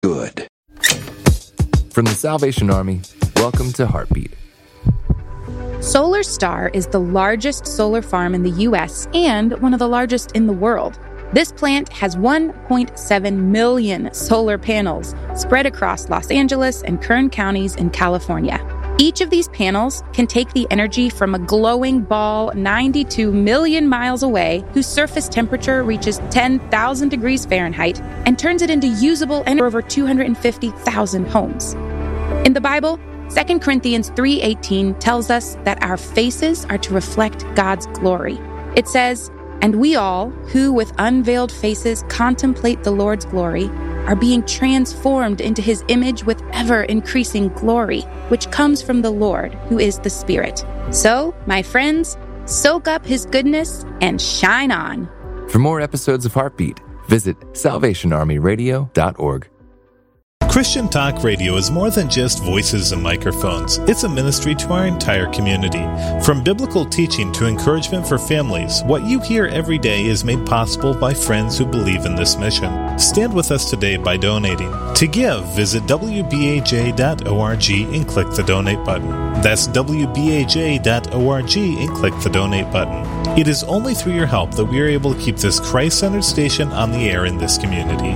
Good. From the Salvation Army, welcome to Heartbeat. Solar Star is the largest solar farm in the U.S. and one of the largest in the world. This plant has 1.7 million solar panels spread across Los Angeles and Kern counties in California. Each of these panels can take the energy from a glowing ball 92 million miles away, whose surface temperature reaches 10,000 degrees Fahrenheit, and turns it into usable energy for over 250,000 homes. In the Bible, 2 Corinthians 3:18 tells us that our faces are to reflect God's glory. It says, "And we all, who with unveiled faces contemplate the Lord's glory, are being transformed into his image with ever-increasing glory, which comes from the Lord, who is the Spirit." So, my friends, soak up his goodness and shine on. For more episodes of Heartbeat, visit salvationarmyradio.org. Christian Talk Radio is more than just voices and microphones. It's a ministry to our entire community. From biblical teaching to encouragement for families, what you hear every day is made possible by friends who believe in this mission. Stand with us today by donating. To give, visit wbaj.org and click the donate button. That's wbaj.org and click the donate button. It is only through your help that we are able to keep this Christ-centered station on the air in this community.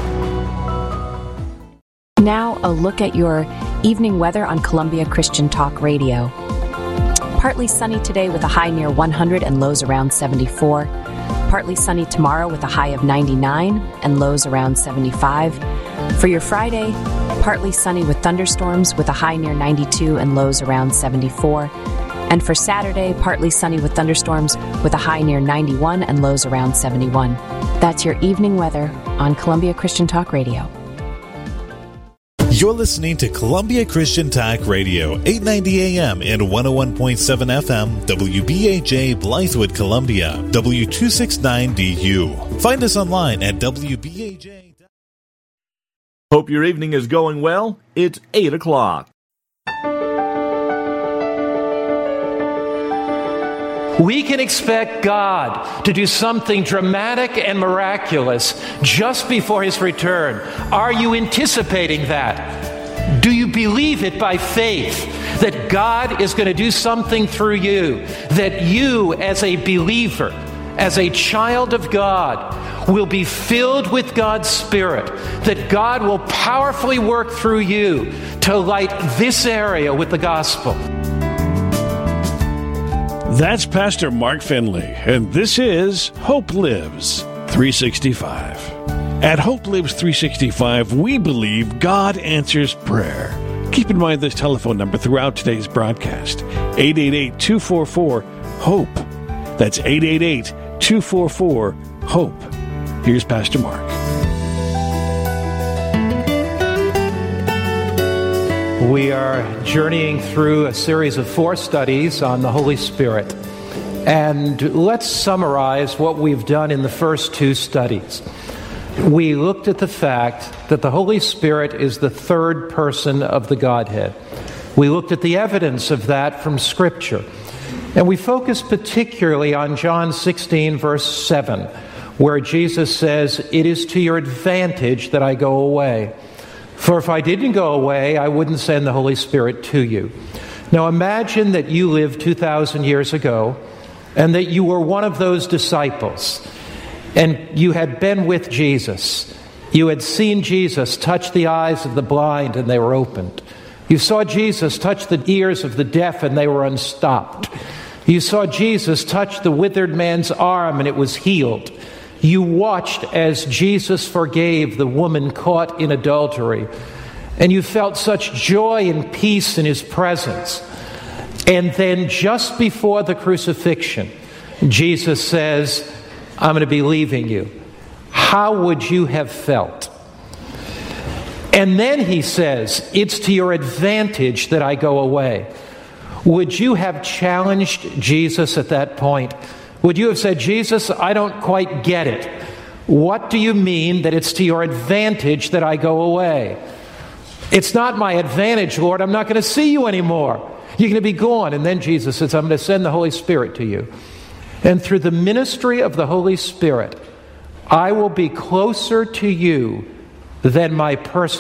Now, a look at your evening weather on Columbia Christian Talk Radio. Partly sunny today with a high near 100 and lows around 74. Partly sunny tomorrow with a high of 99 and lows around 75. For your Friday, partly sunny with thunderstorms with a high near 92 and lows around 74. And for Saturday, partly sunny with thunderstorms with a high near 91 and lows around 71. That's your evening weather on Columbia Christian Talk Radio. You're listening to Columbia Christian Talk Radio, 890 AM and 101.7 FM, WBAJ Blythewood, Columbia, W269DU. Find us online at WBAJ. Hope your evening is going well. It's 8 o'clock. We can expect God to do something dramatic and miraculous just before his return. Are you anticipating that? Do you believe it by faith that God is going to do something through you? That you, as a believer, as a child of God, will be filled with God's Spirit, that God will powerfully work through you to light this area with the gospel. That's Pastor Mark Finley, and this is Hope Lives 365. At Hope Lives 365, we believe God answers prayer. Keep in mind this telephone number throughout today's broadcast, 888-244-HOPE. That's 888-244-HOPE. Here's Pastor Mark. We are journeying through a series of 4 studies on the Holy Spirit. And let's summarize what we've done in the first 2 studies. We looked at the fact that the Holy Spirit is the third person of the Godhead. We looked at the evidence of that from Scripture. And we focused particularly on John 16, verse 7, where Jesus says, "It is to your advantage that I go away. For if I didn't go away, I wouldn't send the Holy Spirit to you." Now imagine that you lived 2,000 years ago and that you were one of those disciples and you had been with Jesus. You had seen Jesus touch the eyes of the blind and they were opened. You saw Jesus touch the ears of the deaf and they were unstopped. You saw Jesus touch the withered man's arm and it was healed. You watched as Jesus forgave the woman caught in adultery, and you felt such joy and peace in his presence. And then just before the crucifixion, Jesus says, "I'm going to be leaving you." How would you have felt? And then he says, "It's to your advantage that I go away." Would you have challenged Jesus at that point? Would you have said, "Jesus, I don't quite get it. What do you mean that it's to your advantage that I go away?" "It's not my advantage, Lord. I'm not going to see you anymore. You're going to be gone." And then Jesus says, "I'm going to send the Holy Spirit to you. And through the ministry of the Holy Spirit, I will be closer to you than my personal